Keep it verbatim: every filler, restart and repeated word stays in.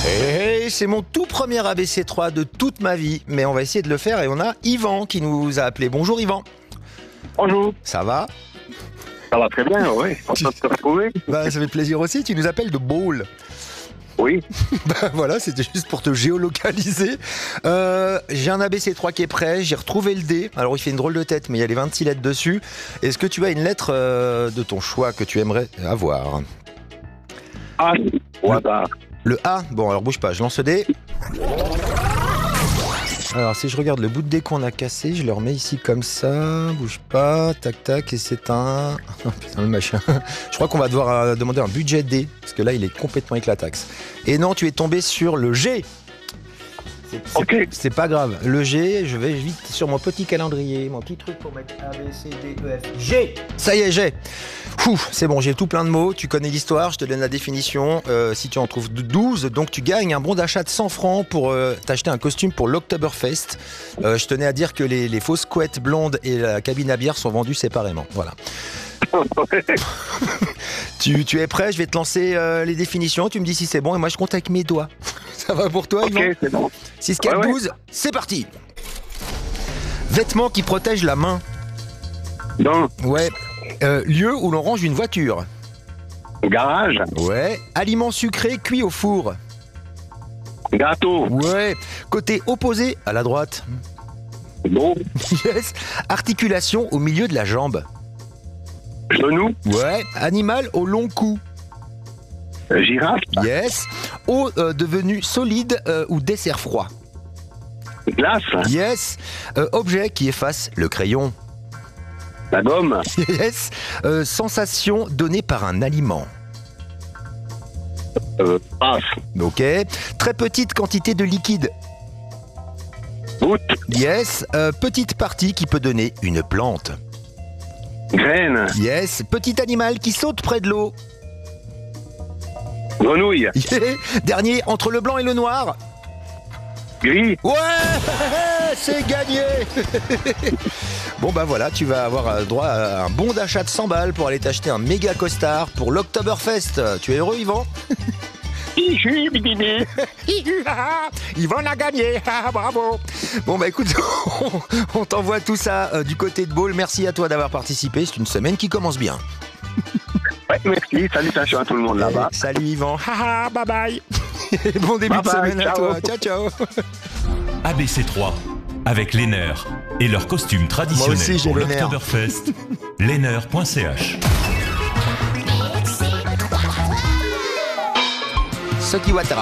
Et c'est mon tout premier A B C trois de toute ma vie, mais on va essayer de le faire et on a Yvan qui nous a appelé. Bonjour Yvan. Bonjour. Ça va? Ça va très bien, oui. Content de te retrouver. Bah, ça fait plaisir aussi, tu nous appelles de Baule. Oui. Bah voilà, c'était juste pour te géolocaliser. Euh, j'ai un A B C trois qui est prêt, j'ai retrouvé le dé. Alors il fait une drôle de tête, mais il y a les vingt-six lettres dessus. Est-ce que tu as une lettre euh, de ton choix que tu aimerais avoir? Ah, au hasard. Le A. Bon, alors bouge pas, je lance le dé. Alors si je regarde le bout de dé qu'on a cassé, je le remets ici comme ça, bouge pas, tac tac, et c'est un... Oh, putain le machin. Je crois qu'on va devoir euh, demander un budget dé, parce que là il est complètement éclataxe. Et non, tu es tombé sur le G. C'est, c'est, Ok. c'est pas grave. Le G, je vais vite sur mon petit calendrier, mon petit truc pour mettre A, B, C, D, E, F, G. Ça y est, G. Ouf, c'est bon, j'ai tout plein de mots, tu connais l'histoire, je te donne la définition. Euh, si tu en trouves douze, donc tu gagnes un bon d'achat de cent francs pour euh, t'acheter un costume pour l'Oktoberfest. Euh, je tenais à dire que les, les fausses couettes blondes et la cabine à bière sont vendues séparément. Voilà. tu, tu es prêt? Je vais te lancer euh, les définitions, tu me dis si c'est bon et moi je compte avec mes doigts. Ça va pour toi, Yvan? Ok, c'est bon. six, quatre, Ouais, ouais. douze, c'est parti. Vêtements qui protègent la main. Dans Ouais. Euh, lieu où l'on range une voiture. le garage, Ouais. Aliments sucrés cuits au four. gâteau, Ouais. Côté opposé à la droite. dos, Yes. Articulation au milieu de la jambe. genou, Ouais. Animal au long cou. euh, girafe, Yes. Eau euh, devenue solide euh, ou dessert froid. glace, Yes. Euh, objet qui efface le crayon. la gomme, Yes. Euh, sensation donnée par un aliment. euh, passe, Ok. Très petite quantité de liquide. goutte, Yes. Euh, petite partie qui peut donner une plante. graine, Yes. Petit animal qui saute près de l'eau. grenouille, Yeah. Dernier, entre le blanc et le noir. gris. Ouais, c'est gagné. Bon bah voilà, tu vas avoir euh, droit à un bon d'achat de cent balles pour aller t'acheter un méga costard pour l'Oktoberfest. Tu es heureux, Yvan? Yvan a gagné, bravo. Bon bah écoute, on t'envoie tout ça euh, du côté de Baule. Merci à toi d'avoir participé, c'est une semaine qui commence bien. Ouais, merci. Salutations à tout le monde là-bas. Et salut Yvan, haha, bye bye. Bon début Bye de bye, semaine à ciao. toi, ciao ciao. A B C trois, avec Lenner et leur costume traditionnel Moi aussi, j'ai pour Lenner. l'Oktoberfest. Lenner point C H. Soki Watara.